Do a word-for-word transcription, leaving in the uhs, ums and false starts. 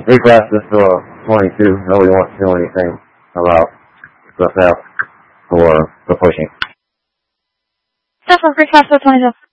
reclass this to a twenty-two. Nobody wants to know anything about the theft or the pushing. Definitely reclass to a twenty-two.